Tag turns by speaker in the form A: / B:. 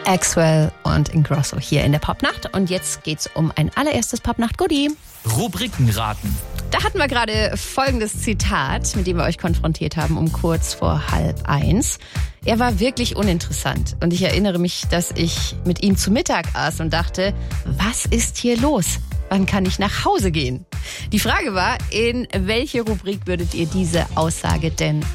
A: Axwell und Ingrosso hier in der Popnacht. Und jetzt geht's um ein allererstes Popnacht-Goodie.
B: Rubrikenraten.
A: Da hatten wir gerade folgendes Zitat, mit dem wir euch konfrontiert haben, um kurz vor 12:30. Er war wirklich uninteressant. Und ich erinnere mich, dass ich mit ihm zu Mittag aß und dachte, was ist hier los? Wann kann ich nach Hause gehen? Die Frage war, in welche Rubrik würdet ihr diese Aussage denn